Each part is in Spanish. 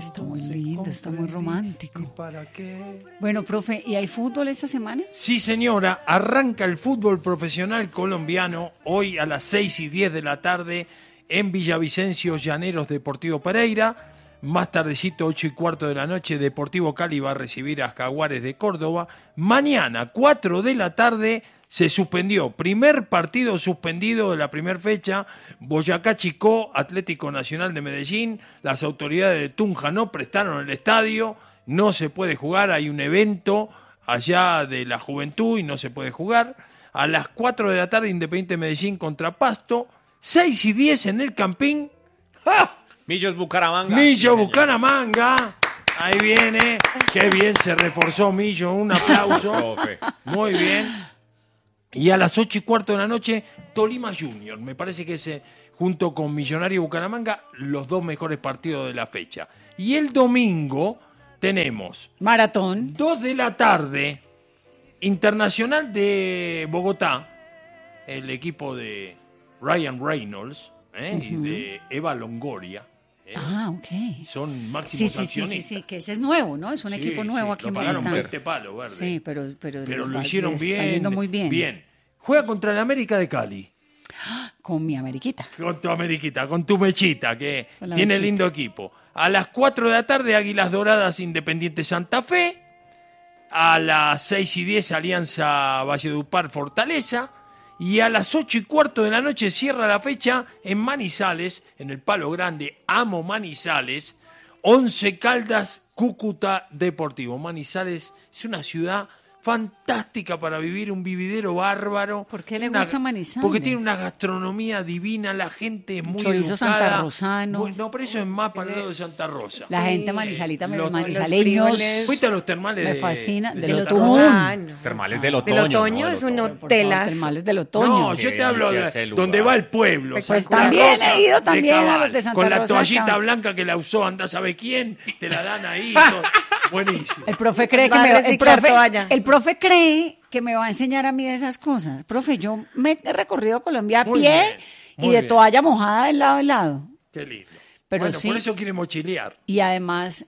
Está muy lindo, está muy romántico. Bueno, profe, ¿y hay fútbol esta semana? Sí, señora, arranca el fútbol profesional colombiano hoy a las 6:10 de la tarde en Villavicencio, Llaneros Deportivo Pereira. Más tardecito, 8:15 de la noche, Deportivo Cali va a recibir a Jaguares de Córdoba. Mañana, 4 de la tarde, se suspendió. Primer partido suspendido de la primera fecha. Boyacá Chicó, Atlético Nacional de Medellín. Las autoridades de Tunja no prestaron el estadio. No se puede jugar. Hay un evento allá de la juventud y no se puede jugar. A las 4 de la tarde, Independiente Medellín contra Pasto. 6:10 en el Campín. ¡Ja! Millos Bucaramanga. Millo Bucaramanga. Ahí viene. Qué bien se reforzó Millo. Un aplauso. Muy bien. Y a las 8:15 de la noche, Tolima Junior. Me parece que es, junto con Millonario Bucaramanga, los dos mejores partidos de la fecha. Y el domingo tenemos... Maratón. 2 de la tarde, Internacional de Bogotá, el equipo de Ryan Reynolds y de Eva Longoria. Ok. Son máximos accionistas. Sí, que ese es nuevo, ¿no? Es un equipo nuevo aquí en Bogotá. Lo pagaron 20 palos, verde. Sí, pero lo hicieron bien. Está yendo muy bien. Bien. Juega contra el América de Cali. Con mi Ameriquita. Con tu Ameriquita, con tu Mechita, que tiene Mechita. Lindo equipo. A las 4 de la tarde, Águilas Doradas, Independiente Santa Fe. A las 6:10, Alianza Valledupar, Fortaleza. Y a las 8:15 de la noche cierra la fecha en Manizales, en el Palo Grande, amo Manizales, 11 Caldas, Cúcuta Deportivo. Manizales es una ciudad fantástica para vivir, un vividero bárbaro. ¿Por qué le gusta Manizales? Porque tiene una gastronomía divina, la gente es muy chorizo educada. santarrosano. No, pero eso es más para el lado de Santa Rosa. La gente manizalita, los los manizaleños. Fuiste a los termales me fascina. de Del Santa otoño. Rosa. Termales del otoño. Del otoño ¿no? es un Por hotel. favor, termales del otoño. No, yo te hablo de donde va el pueblo. Pues Santa también Rosa he ido de también a Cabal, los de Santa con la Rosa de toallita Cabal. blanca que la usó, anda sabe quién, te la dan ahí. Buenísimo. El profe cree que Va a me reciclar toalla. el profe cree que me va a enseñar a mí de esas cosas. Profe, yo me he recorrido Colombia a Muy pie bien, y muy de bien. toalla mojada de lado a lado. Qué lindo. Pero bueno, sí. por eso quiere mochilear. Y además,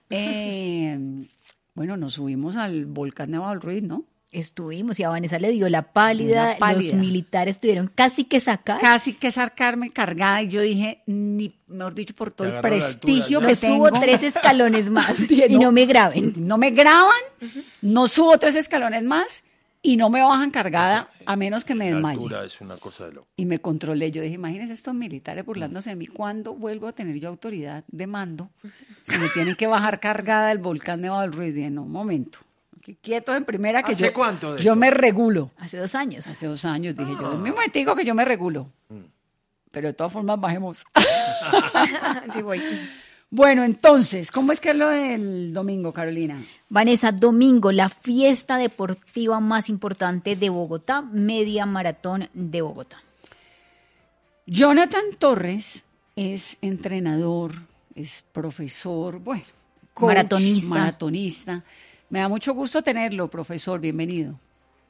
bueno, nos subimos al volcán Nevado del Ruiz, ¿no? Estuvimos y a Vanessa le dio la pálida, Una pálida. los militares tuvieron casi que sacar. Casi que sacarme cargada y yo dije, mejor dicho, por todo Te el agarró la prestigio altura, que No subo tengo. 3 escalones más Dije, y no me graben. No me graban, no subo 3 escalones más y no me bajan cargada a menos que me La desmaye. altura es una cosa de loco. Y me controlé. Yo dije, imagínense estos militares burlándose de mí. ¿Cuándo vuelvo a tener yo autoridad de mando? Si me tienen que bajar cargada del volcán Nevado del Ruiz. Dije, no, un momento. Aquí quietos en primera que ¿Hace yo, cuánto de yo esto? me regulo. Hace 2 años. Hace 2 años dije yo, un momentico que yo me regulo. Pero de todas formas bajemos. Sí, voy. Bueno, entonces, ¿cómo es que es lo del domingo, Carolina? Vanessa, domingo, la fiesta deportiva más importante de Bogotá, Media Maratón de Bogotá. Jonathan Torres es entrenador, es profesor, bueno, coach, maratonista. Me da mucho gusto tenerlo, profesor, bienvenido.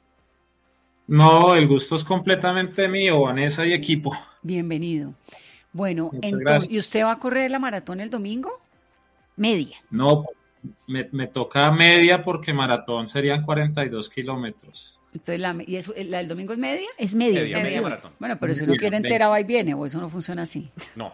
No, el gusto es completamente mío, Vanessa y equipo. Bienvenido. Bueno, Muchas entonces, gracias. ¿y usted va a correr la maratón el domingo? Media. No, me toca media porque maratón serían 42 kilómetros. Entonces, ¿y eso, la del domingo es media? Es media. Media maratón. Bueno, pero si uno quiere entera, va y viene, o eso no funciona así. No.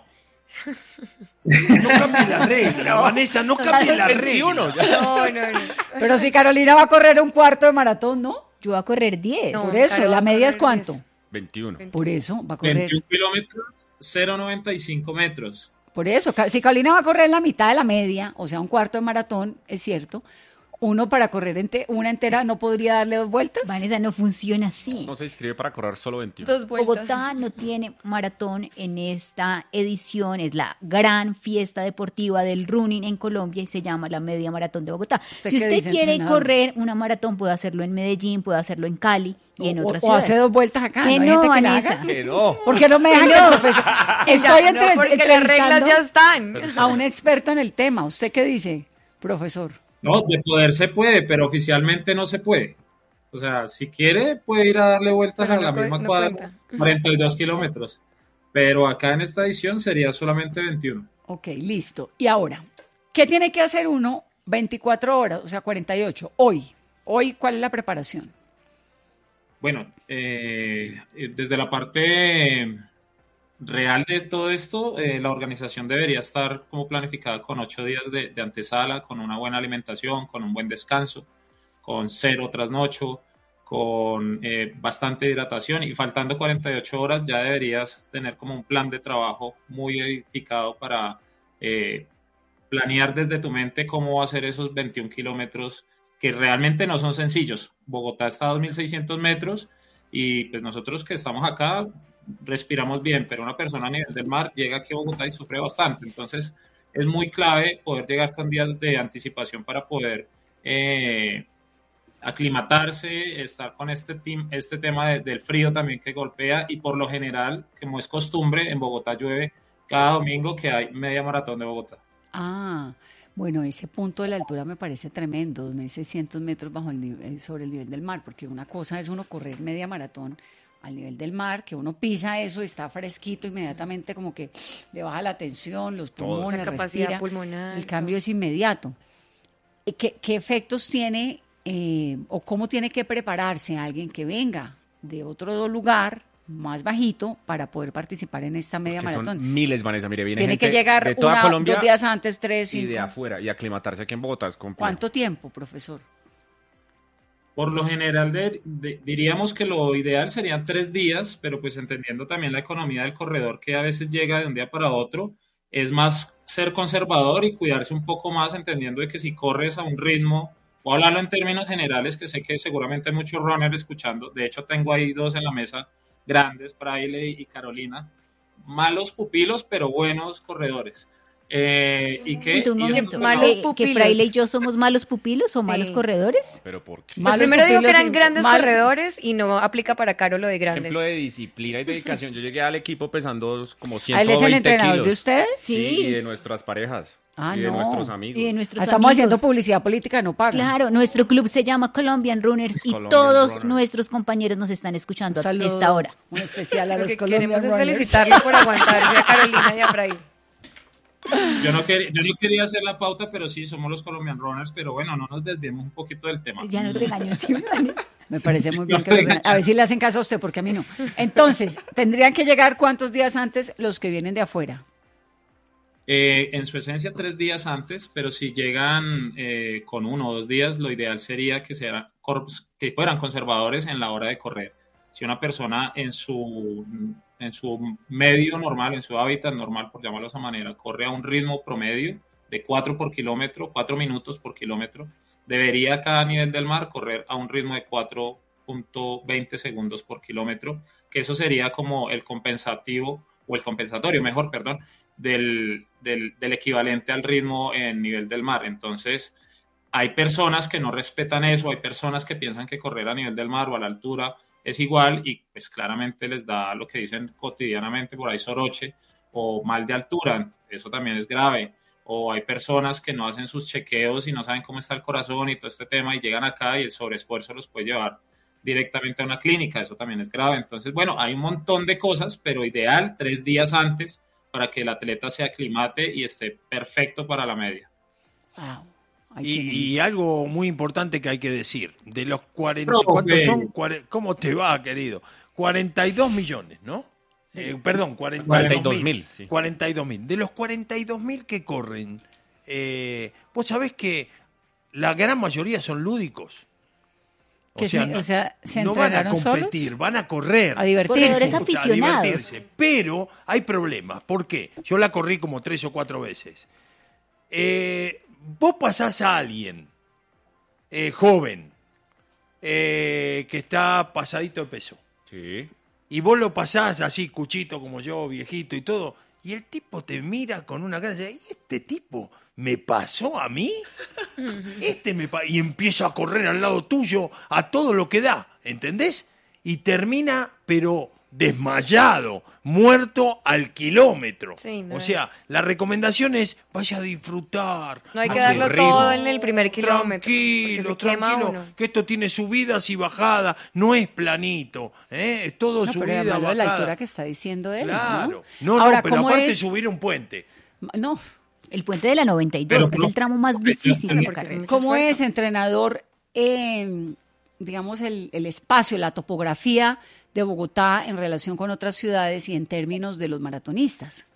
No cambie la regla, Vanessa, no cambie la regla. 21 ya. No. Pero si Carolina va a correr un cuarto de maratón, ¿no? Yo voy a correr 10. No. Por eso, Caro va ¿la a media es correr cuánto? 10. 21. Por eso, va a correr. 21 kilómetros, 0,95 metros. Por eso, si Carolina va a correr la mitad de la media, o sea, un cuarto de maratón, es cierto, uno para correr una entera no podría darle 2 vueltas. Vanessa, no funciona así. No se inscribe para correr solo 21. 2 vueltas. Bogotá no tiene maratón en esta edición, es la gran fiesta deportiva del running en Colombia y se llama la Media Maratón de Bogotá. ¿Usted Si qué usted dice, quiere entrenador? correr una maratón, puede hacerlo en Medellín, puede hacerlo en Cali y en otras o ciudades. hace 2 vueltas acá. Que ¿no hay no, gente que la Vanessa. haga? Que no. ¿Por qué no me dejan que el profesor? Estoy Porque las reglas ya están. a un experto en el tema. ¿Usted qué dice, profesor? No, de poder se puede, pero oficialmente no se puede. O sea, si quiere, puede ir a darle vueltas Pero a la no misma no cuadra, cuenta. 42 kilómetros. Pero acá en esta edición sería solamente 21. Ok, listo. Y ahora, ¿Qué tiene que hacer uno 24 horas, o sea, 48, hoy? Hoy, ¿cuál es la preparación? Bueno, desde la parte real de todo esto, la organización debería estar como planificada con 8 días de antesala, con una buena alimentación, con un buen descanso, con 0 trasnocho, con bastante hidratación, y faltando 48 horas ya deberías tener como un plan de trabajo muy edificado para planear desde tu mente cómo va a ser esos 21 kilómetros que realmente no son sencillos. Bogotá está a 2.600 metros y pues nosotros que estamos acá respiramos bien, pero una persona a nivel del mar llega aquí a Bogotá y sufre bastante. Entonces es muy clave poder llegar con días de anticipación para poder aclimatarse, estar con este tema del frío también que golpea, y por lo general, como es costumbre, en Bogotá llueve cada domingo que hay media maratón de Bogotá. Ah, bueno, ese punto de la altura me parece tremendo, 2.600 metros sobre el nivel del mar, porque una cosa es uno correr media maratón al nivel del mar, que uno pisa eso, está fresquito, inmediatamente como que le baja la tensión, los pulmones, La capacidad respira, pulmonar, el cambio es inmediato. ¿Qué efectos tiene o cómo tiene que prepararse alguien que venga de otro lugar más bajito para poder participar en esta media Que maratón? son miles, Vanessa. Mire, viene Tiene gente que llegar de toda 2 Colombia días antes, 3, y 5. de afuera. Y aclimatarse aquí en Bogotá es complejo. ¿Cuánto tiempo, profesor? Por lo general, diríamos que lo ideal serían 3 días, pero pues entendiendo también la economía del corredor, que a veces llega de un día para otro, es más ser conservador y cuidarse un poco más, entendiendo de que si corres a un ritmo, voy a hablarlo en términos generales, que sé que seguramente hay muchos runners escuchando. De hecho, tengo ahí 2 en la mesa grandes, Fraile y Carolina, malos pupilos, pero buenos corredores. Y que, Un y momento, malos ¿que pupilos. Fraile y yo somos malos pupilos o Sí. malos corredores? ¿Pero por qué? Pues Malos primero dijo que pupilos eran y grandes mal- corredores y no aplica para Caro lo de grandes. Ejemplo de disciplina y dedicación. Yo llegué al equipo pesando como ¿A él es 120 el entrenador kilos. de ustedes? Sí, Sí. y de nuestras parejas. Ah, y de no. nuestros amigos. Y de nuestros Estamos amigos. haciendo publicidad política, no pagan. Claro, nuestro club se llama Colombian Runners y Colombian todos Runners. nuestros compañeros nos están escuchando Un saludo, a esta hora. un especial a Lo los que Colombian queremos es Runners. felicitarlo por aguantarse a Carolina y a Fraile. Yo no quería hacer la pauta, pero sí, somos los Colombian Runners, pero bueno, no nos desviemos un poquito del tema. Ya nos regañó. ¿Sí, Vanessa? Me parece muy bien que lo vean. A ver si le hacen caso a usted, porque a mí no. Entonces, ¿tendrían que llegar cuántos días antes los que vienen de afuera? En su esencia 3 días antes, pero si llegan con 1 o 2 días, lo ideal sería que fueran conservadores en la hora de correr. Si una persona en su medio normal, en su hábitat normal, por llamarlo de esa manera, corre a un ritmo promedio de 4 por kilómetro, 4 minutos por kilómetro, debería cada nivel del mar correr a un ritmo de 4.20 segundos por kilómetro, que eso sería como el compensativo, o el compensatorio, mejor, perdón, del equivalente al ritmo en nivel del mar. Entonces, hay personas que no respetan eso, hay personas que piensan que correr a nivel del mar o a la altura es igual, y pues claramente les da lo que dicen cotidianamente por ahí soroche o mal de altura. Eso también es grave. O hay personas que no hacen sus chequeos y no saben cómo está el corazón y todo este tema, y llegan acá y el sobreesfuerzo los puede llevar directamente a una clínica. Eso también es grave. Entonces, bueno, hay un montón de cosas, pero ideal 3 días antes para que el atleta se aclimate y esté perfecto para la media. Wow. Ahí tienen. Y algo muy importante que hay que decir, de los 40, Profe. ¿cuántos son? ¿Cómo te va, querido? 42 millones, ¿no? Perdón, 42.000, sí. 42.000. De los 42.000 que corren, vos sabés que la gran mayoría son lúdicos. Que ¿se no van a entrenaron competir, solos? van a correr. A divertirse. Corredores aficionados. A divertirse. Pero hay problemas. ¿Por qué? Yo la corrí como 3 o 4 veces. Vos pasás a alguien joven que está pasadito de peso. Sí. Y vos lo pasás así, cuchito como yo, viejito y todo, y el tipo te mira con una cara y dice, ¿y este tipo me pasó a mí? Y empieza a correr al lado tuyo a todo lo que da, ¿entendés? Y termina, pero desmayado, muerto al kilómetro. Sí, no o es. sea, la recomendación es, vaya a disfrutar. No hay que a su darlo ritmo. todo en el primer kilómetro. Tranquilo, porque se quema tranquilo, uno. que esto tiene subidas y bajadas, no es planito, es todo No, pero subida, además lo de la bajada. altura que está diciendo él, Claro. ¿no? No, Ahora, pero ¿cómo aparte es? subir un puente. No, El puente de la 92, Pero que es no, el tramo más difícil de la porque es carrera. mucho ¿Cómo esfuerzo. es, entrenador, digamos, el espacio, la topografía de Bogotá en relación con otras ciudades y en términos de los maratonistas?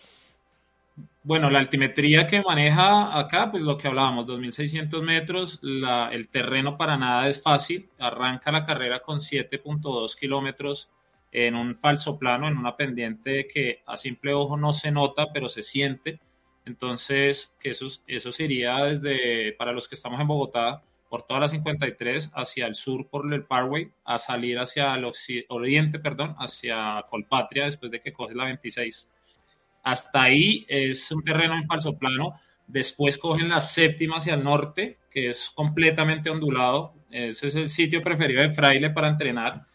Bueno, la altimetría que maneja acá, pues lo que hablábamos, 2.600 metros, el terreno para nada es fácil, arranca la carrera con 7.2 kilómetros en un falso plano, en una pendiente que a simple ojo no se nota, pero se siente. Entonces, que eso sería desde, para los que estamos en Bogotá, por toda la 53 hacia el sur por el Parkway, a salir hacia el oriente, perdón, hacia Colpatria, después de que coges la 26. Hasta ahí es un terreno en falso plano. Después cogen la séptima hacia el norte, que es completamente ondulado. Ese es el sitio preferido de Fraile para entrenar.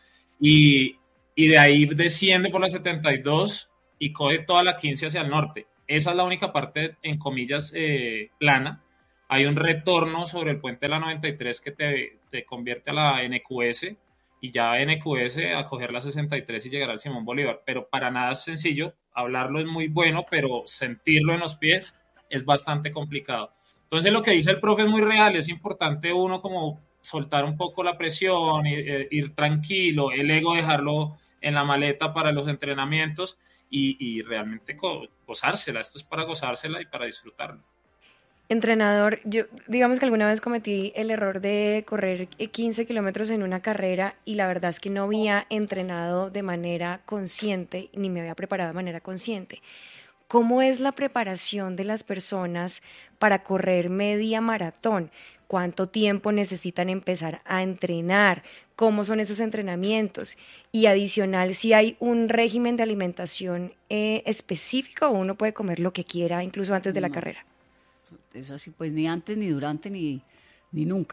Y de ahí desciende por la 72 y coge toda la 15 hacia el norte. Esa es la única parte, en comillas, plana. Hay un retorno sobre el puente de la 93 que te convierte a la NQS y ya NQS a coger la 63 y llegar al Simón Bolívar. Pero para nada es sencillo. Hablarlo es muy bueno, pero sentirlo en los pies es bastante complicado. Entonces lo que dice el profe es muy real, es importante uno como soltar un poco la presión, ir tranquilo, el ego dejarlo en la maleta para los entrenamientos y realmente gozársela. Esto es para gozársela y para disfrutarlo. Entrenador, yo digamos que alguna vez cometí el error de correr 15 kilómetros en una carrera y la verdad es que no había entrenado de manera consciente ni me había preparado de manera consciente. ¿Cómo es la preparación de las personas para correr media maratón? ¿Cuánto tiempo necesitan empezar a entrenar? ¿Cómo son esos entrenamientos? Y adicional, si hay un régimen de alimentación específico o uno puede comer lo que quiera incluso antes de la carrera. Eso así, pues ni antes, ni durante, ni nunca.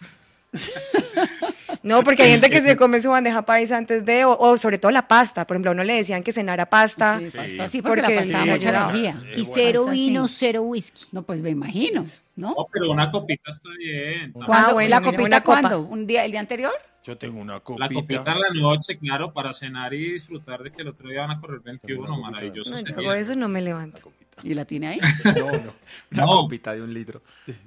No, porque hay gente que se come su bandeja paisa antes de, o sobre todo la pasta. Por ejemplo, a uno le decían que cenara pasta. Sí, pasta, sí, porque Porque la pasta da sí, mucha ayuda. energía. Y cero Pasta, vino, sí. cero whisky. No, pues me imagino, ¿no? No, pero una copita está bien. ¿Cuándo? bueno, ¿La mira, copita una copa. cuándo? ¿Un día, el día anterior? Yo tengo una La copita. copita en la noche, claro, para cenar y disfrutar de que el otro día van a correr 21, maravilloso. No, yo sería. hago eso y no me levanto. ¿Y la tiene ahí? No, no. Una No. copita de 1 litro.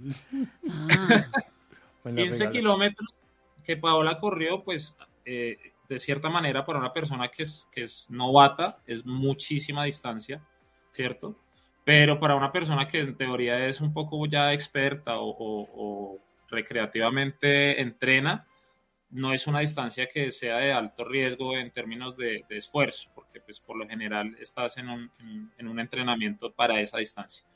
Ah, Me la 15 regala. kilómetros que Paola corrió, pues de cierta manera para una persona que es novata es muchísima distancia, ¿cierto? Pero para una persona que en teoría es un poco ya experta o recreativamente entrena, no es una distancia que sea de alto riesgo en términos de esfuerzo, porque pues por lo general estás en un entrenamiento para esa distancia.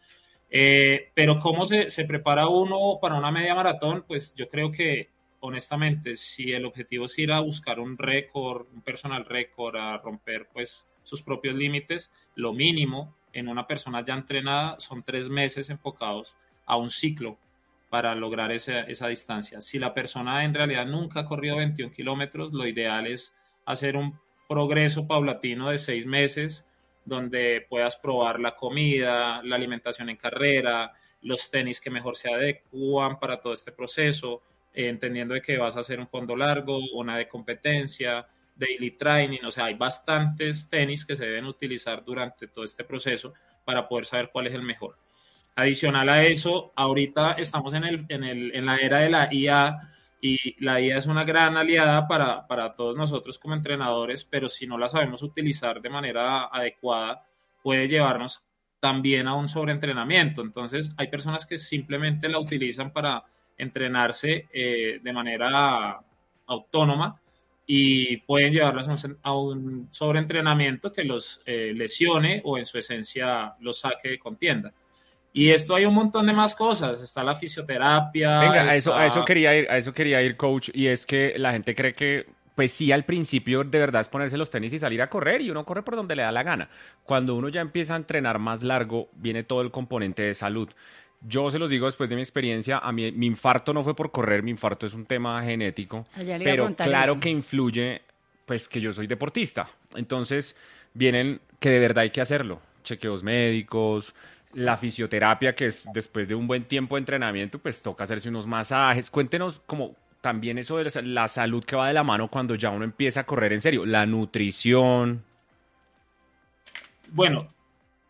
Pero ¿cómo se prepara uno para una media maratón? Pues yo creo que honestamente, si el objetivo es ir a buscar un récord, un personal récord, a romper pues sus propios límites, lo mínimo en una persona ya entrenada son 3 meses enfocados a un ciclo para lograr esa distancia. Si la persona en realidad nunca ha corrido 21 kilómetros, lo ideal es hacer un progreso paulatino de 6 meses, donde puedas probar la comida, la alimentación en carrera, los tenis que mejor se adecúan para todo este proceso, entendiendo de que vas a hacer un fondo largo, una de competencia, daily training, o sea, hay bastantes tenis que se deben utilizar durante todo este proceso para poder saber cuál es el mejor. Adicional a eso, ahorita estamos en la era de la IA y la IA es una gran aliada para todos nosotros como entrenadores, pero si no la sabemos utilizar de manera adecuada, puede llevarnos también a un sobreentrenamiento. Entonces, hay personas que simplemente la utilizan para entrenarse de manera autónoma y pueden llevarlos a un sobreentrenamiento que los lesione o en su esencia los saque de contienda. Y esto hay un montón de más cosas. Está la fisioterapia. Venga, a está... eso quería ir, coach, y es que la gente cree que, pues sí, al principio de verdad es ponerse los tenis y salir a correr, y uno corre por donde le da la gana. Cuando uno ya empieza a entrenar más largo, viene todo el componente de salud. Yo se los digo después de mi experiencia, a mí mi infarto no fue por correr, mi infarto es un tema genético, Allá le iba a pero preguntar claro eso. que influye, pues que yo soy deportista. Entonces vienen que de verdad hay que hacerlo, chequeos médicos, la fisioterapia, que es después de un buen tiempo de entrenamiento, pues toca hacerse unos masajes. Cuéntenos como también eso de la salud que va de la mano cuando ya uno empieza a correr en serio, la nutrición. Bueno,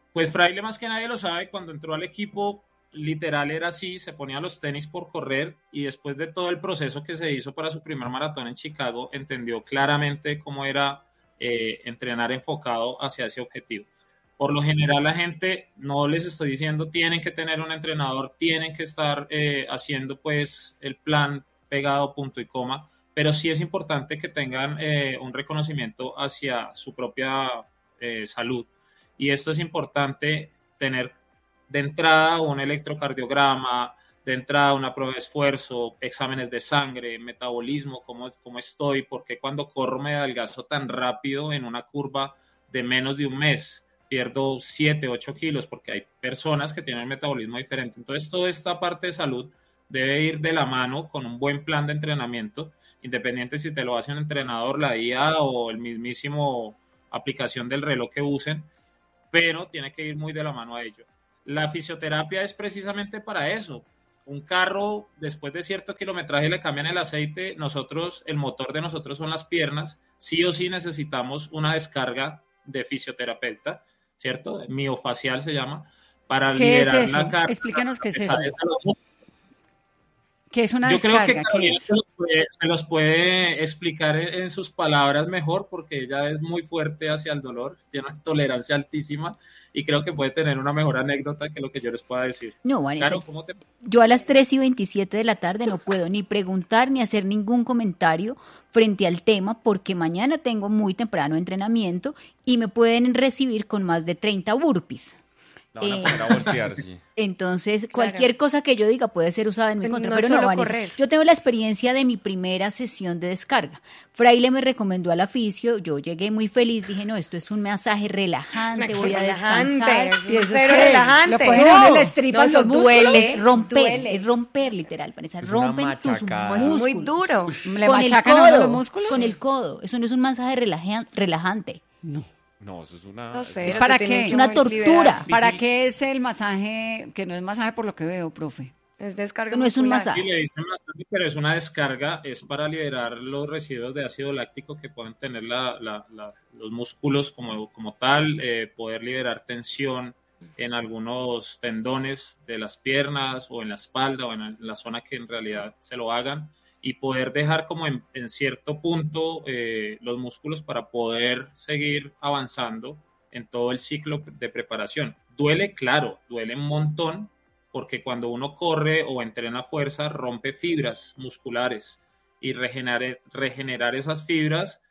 Pues Fraile más que nadie lo sabe, cuando entró al equipo literal era así, se ponía los tenis por correr y después de todo el proceso que se hizo para su primer maratón en Chicago, entendió claramente cómo era entrenar enfocado hacia ese objetivo. Por lo general la gente, no les estoy diciendo tienen que tener un entrenador, tienen que estar haciendo pues el plan pegado punto y coma, pero sí es importante que tengan un reconocimiento hacia su propia salud. Y esto es importante tener de entrada un electrocardiograma, de entrada una prueba de esfuerzo, exámenes de sangre, metabolismo, cómo estoy, porque cuando corro me adelgazo tan rápido en una curva de menos de un mes, pierdo 7, 8 kilos, porque hay personas que tienen un metabolismo diferente. Entonces, toda esta parte de salud debe ir de la mano con un buen plan de entrenamiento, independiente si te lo hace un entrenador, la IA o el mismísimo aplicación del reloj que usen, pero tiene que ir muy de la mano a ello. La fisioterapia es precisamente para eso. Un carro, después de cierto kilometraje le cambian el aceite, el motor de nosotros son las piernas, sí o sí necesitamos una descarga de fisioterapeuta, ¿cierto? Miofacial se llama, para ¿Qué es liberar eso? la carga. Explícanos qué es eso. ¿Qué es una Yo creo que descarga? ¿Qué Carolina es? se los puede explicar en sus palabras mejor, porque ella es muy fuerte hacia el dolor, tiene una tolerancia altísima y creo que puede tener una mejor anécdota que lo que yo les pueda decir. No, Vanessa, Claro, ¿cómo te... yo a las 3:27 de la tarde no puedo ni preguntar ni hacer ningún comentario frente al tema porque mañana tengo muy temprano entrenamiento y me pueden recibir con más de 30 burpees. La van a poner a voltear, sí. Entonces, Claro. cualquier cosa que yo diga puede ser usada en mi Pero contra, no pero es no, solo Vanessa. correr. Yo tengo la experiencia de mi primera sesión de descarga. Fraile me recomendó al aficio, yo llegué muy feliz, dije, no, esto es un masaje relajante, voy a descansar. Y eso es que relajante. lo ponen a uno, les tripan eso los músculos. duele. Es romper, literal, Vanessa. Es una Rompen tus machacada. Es músculos. muy duro. ¿Le Con el machacan a uno codo, los músculos? con el codo. Eso no es un masaje relajante. No. No, eso es una... No sé. ¿Es pero para te qué? tienen Es que una liberar. tortura. ¿Para qué es el masaje, que no es masaje por lo que veo, profe? Es descarga No es un muscular. masaje. Sí, le dicen masaje, pero es una descarga, es para liberar los residuos de ácido láctico que pueden tener los músculos como tal, poder liberar tensión en algunos tendones de las piernas o en la espalda o en la zona que en realidad se lo hagan y poder dejar como en cierto punto los músculos para poder seguir avanzando en todo el ciclo de preparación. Duele, claro, duele un montón, porque cuando uno corre o entrena fuerza, rompe fibras musculares y regenerar esas fibras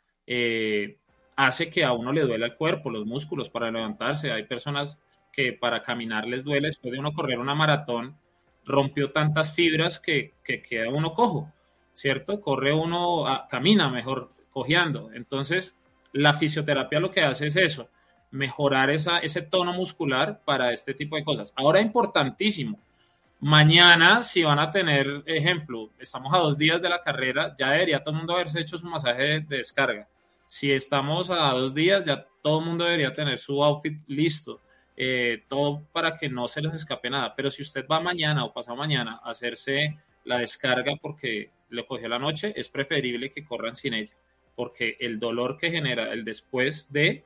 hace que a uno le duela el cuerpo, los músculos para levantarse. Hay personas que para caminar les duele, después de uno correr una maratón, rompió tantas fibras que queda uno cojo, ¿cierto? Corre uno, camina mejor cojeando. Entonces, la fisioterapia lo que hace es eso, mejorar ese tono muscular para este tipo de cosas. Ahora, importantísimo, mañana si van a tener, ejemplo, estamos a 2 días de la carrera, ya debería todo el mundo haberse hecho su masaje de descarga. Si estamos a 2 días, ya todo el mundo debería tener su outfit listo, todo para que no se les escape nada. Pero si usted va mañana o pasado mañana a hacerse la descarga porque le cogió la noche, es preferible que corran sin ella, porque el dolor que genera el después de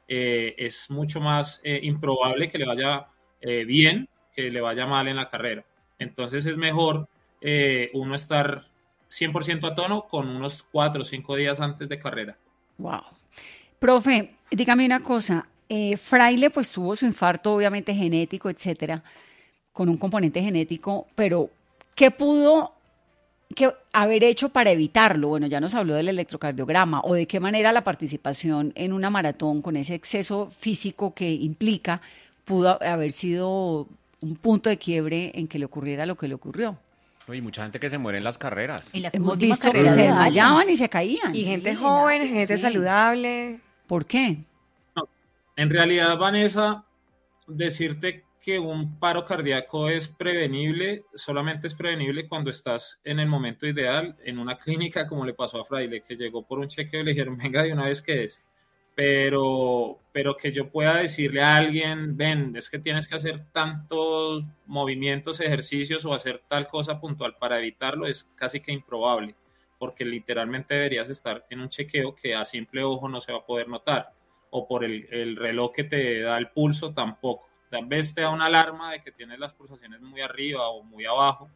es mucho más improbable que le vaya bien que le vaya mal en la carrera. Entonces es mejor uno estar 100% a tono con unos 4 o 5 días antes de carrera. Wow. Profe, dígame una cosa. Fraile pues tuvo su infarto obviamente genético, etcétera, con un componente genético, pero ¿qué pudo haber hecho para evitarlo? Bueno, ya nos habló del electrocardiograma, o de qué manera la participación en una maratón con ese exceso físico que implica pudo haber sido un punto de quiebre en que le ocurriera lo que le ocurrió. Y mucha gente que se muere en las carreras. En la Hemos última visto que carrera se de desmayaban Dallas. y se caían. Y gente Sí, joven, gente sí. saludable. ¿Por qué? En realidad, Vanessa, decirte que un paro cardíaco es prevenible, solamente es prevenible cuando estás en el momento ideal, en una clínica como le pasó a Fraile, que llegó por un chequeo y le dijeron, venga de una vez que es. Pero que yo pueda decirle a alguien, ven, es que tienes que hacer tantos movimientos, ejercicios o hacer tal cosa puntual para evitarlo, es casi que improbable, porque literalmente deberías estar en un chequeo que a simple ojo no se va a poder notar, o por el reloj que te da el pulso tampoco. Tal vez te da una alarma de que tienes las pulsaciones muy arriba o muy abajo,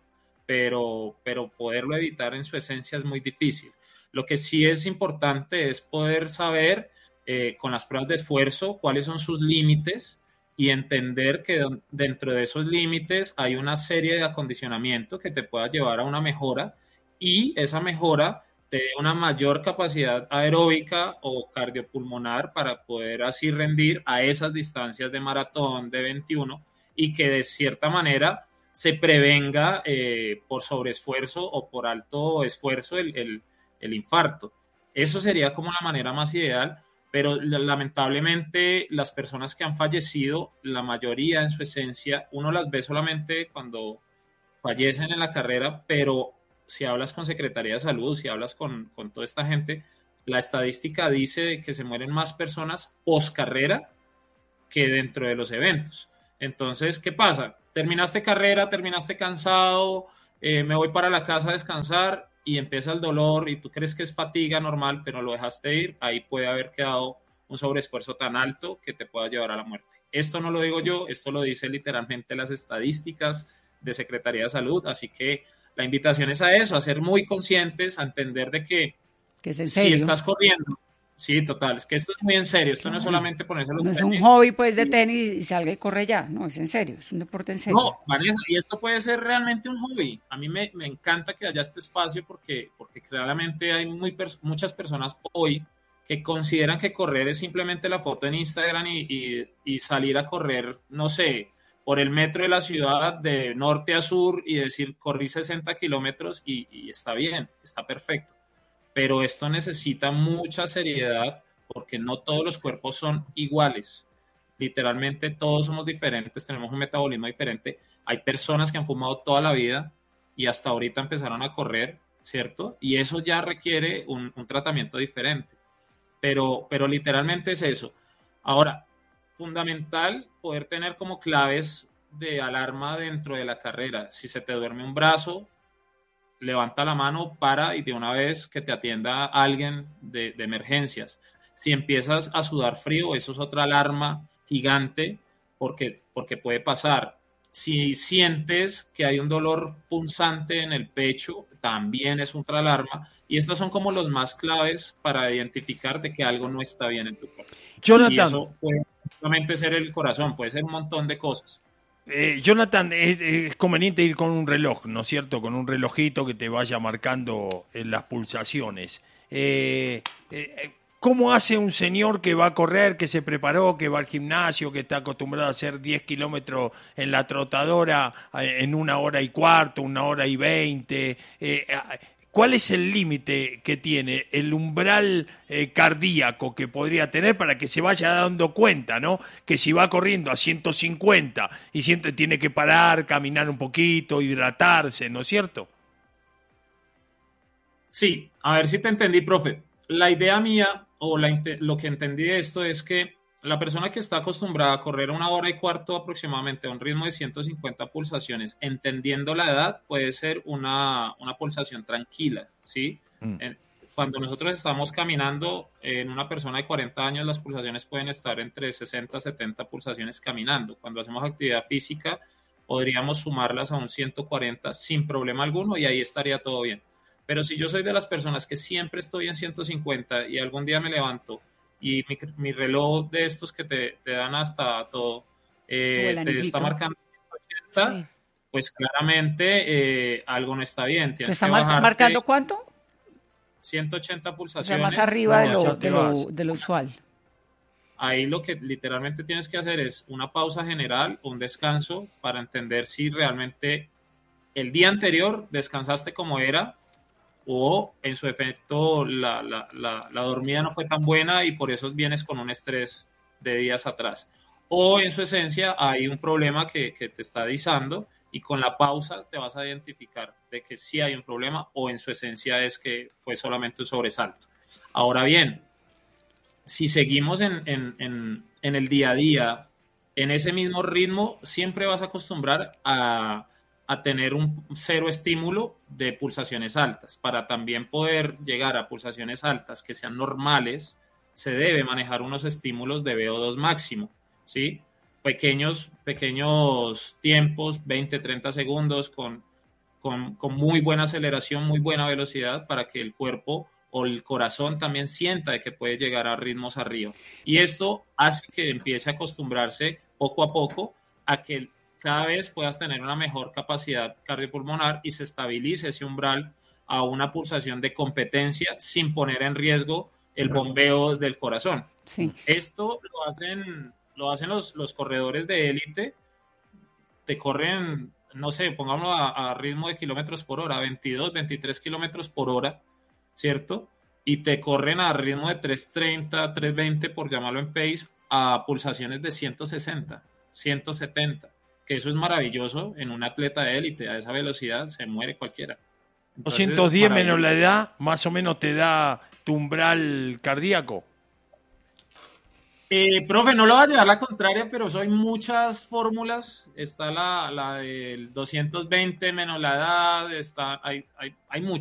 pero poderlo evitar en su esencia es muy difícil. Lo que sí es importante es poder saber con las pruebas de esfuerzo cuáles son sus límites y entender que dentro de esos límites hay una serie de acondicionamiento que te pueda llevar a una mejora y esa mejora te dé una mayor capacidad aeróbica o cardiopulmonar para poder así rendir a esas distancias de maratón, de 21, y que de cierta manera se prevenga por sobreesfuerzo o por alto esfuerzo el infarto. Eso sería como la manera más ideal, pero lamentablemente las personas que han fallecido, la mayoría en su esencia, uno las ve solamente cuando fallecen en la carrera, pero si hablas con Secretaría de Salud, si hablas con toda esta gente, la estadística dice que se mueren más personas post carrera que dentro de los eventos. Entonces, ¿qué pasa? Terminaste carrera, terminaste cansado, me voy para la casa a descansar y empieza el dolor y tú crees que es fatiga normal, pero lo dejaste ir, ahí puede haber quedado un sobreesfuerzo tan alto que te pueda llevar a la muerte. Esto no lo digo yo, esto lo dice literalmente las estadísticas de Secretaría de Salud, así que la invitación es a eso, a ser muy conscientes, a entender de que es en serio. Si estás corriendo, sí, total, es que esto es muy en serio, esto no es solamente ponerse los tenis. No es un hobby pues de tenis y salga y corre ya, no, es en serio, es un deporte en serio. No, Vanessa, y esto puede ser realmente un hobby. A mí me encanta que haya este espacio porque claramente hay muchas personas hoy que consideran que correr es simplemente la foto en Instagram y salir a correr, no sé, por el metro de la ciudad de norte a sur y decir corrí 60 kilómetros y está bien, está perfecto. Pero esto necesita mucha seriedad porque no todos los cuerpos son iguales. Literalmente todos somos diferentes, tenemos un metabolismo diferente. Hay personas que han fumado toda la vida y hasta ahorita empezaron a correr, ¿cierto? Y eso ya requiere un tratamiento diferente. Pero literalmente es eso. Ahora, fundamental poder tener como claves de alarma dentro de la carrera. Si se te duerme un brazo, levanta la mano, para y de una vez que te atienda alguien de emergencias. Si empiezas a sudar frío, eso es otra alarma gigante porque puede pasar. Si sientes que hay un dolor punzante en el pecho, también es otra alarma. Y estas son como los más claves para identificar de que algo no está bien en tu cuerpo. Jonathan. Y eso puede solamente ser el corazón, puede ser un montón de cosas. Jonathan, es conveniente ir con un reloj, ¿no es cierto? Con un relojito que te vaya marcando las pulsaciones. ¿Cómo hace un señor que va a correr, que se preparó, que va al gimnasio, que está acostumbrado a hacer 10 kilómetros en la trotadora en 1 hora y cuarto, 1 hora y 20? ¿Cuál es el límite que tiene, el umbral cardíaco que podría tener para que se vaya dando cuenta, ¿no? Que si va corriendo a 150 y tiene que parar, caminar un poquito, hidratarse, ¿no es cierto? Sí, a ver si te entendí, profe. La idea mía o lo que entendí de esto es que la persona que está acostumbrada a correr 1 hora y cuarto aproximadamente a un ritmo de 150 pulsaciones, entendiendo la edad, puede ser una pulsación tranquila, ¿sí? Cuando nosotros estamos caminando, en una persona de 40 años las pulsaciones pueden estar entre 60 a 70 pulsaciones caminando. Cuando hacemos actividad física, podríamos sumarlas a un 140 sin problema alguno y ahí estaría todo bien. Pero si yo soy de las personas que siempre estoy en 150 y algún día me levanto y mi reloj de estos que te dan hasta todo, te está marcando 180, sí, pues claramente algo no está bien. ¿Te está marcando cuánto? 180 pulsaciones. O sea, más arriba de lo usual. Ahí lo que literalmente tienes que hacer es una pausa general, un descanso, para entender si realmente el día anterior descansaste como era, o en su efecto la dormida no fue tan buena y por eso vienes con un estrés de días atrás. O en su esencia hay un problema que te está disando y con la pausa te vas a identificar de que sí hay un problema o en su esencia es que fue solamente un sobresalto. Ahora bien, si seguimos en el día a día, en ese mismo ritmo, siempre vas a acostumbrar a tener un cero estímulo de pulsaciones altas. Para también poder llegar a pulsaciones altas que sean normales, se debe manejar unos estímulos de VO2 máximo, ¿sí? pequeños tiempos, 20, 30 segundos, con muy buena aceleración, muy buena velocidad, para que el cuerpo o el corazón también sienta de que puede llegar a ritmos arriba. Y esto hace que empiece a acostumbrarse poco a poco a que cada vez puedas tener una mejor capacidad cardiopulmonar y se estabilice ese umbral a una pulsación de competencia sin poner en riesgo el bombeo del corazón. Sí. Esto lo hacen los corredores de élite. Te corren, no sé, pongámoslo a ritmo de kilómetros por hora, 22, 23 kilómetros por hora, ¿cierto? Y te corren a ritmo de 330, 320, por llamarlo en pace, a pulsaciones de 160, 170, que eso es maravilloso en un atleta de élite. A esa velocidad se muere cualquiera. Entonces, 210 menos la edad, más o menos te da tu umbral cardíaco. Profe, no lo va a llevar la contraria, pero son muchas fórmulas. Está la del 220 menos la edad, hay muchas.